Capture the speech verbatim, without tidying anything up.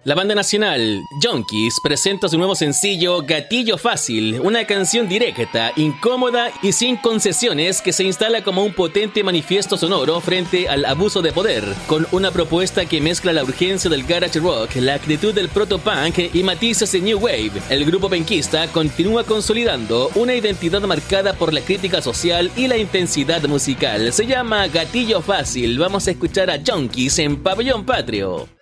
La banda nacional Junkies presenta su nuevo sencillo Gatillo Fácil, una canción directa, incómoda y sin concesiones que se instala como un potente manifiesto sonoro frente al abuso de poder, con una propuesta que mezcla la urgencia del garage rock, la actitud del proto-punk y matices de new wave. El grupo penquista continúa consolidando una identidad marcada por la crítica social y la intensidad musical. Se llama Gatillo Fácil. Vamos a escuchar a Junkies en Pabellón Patrio.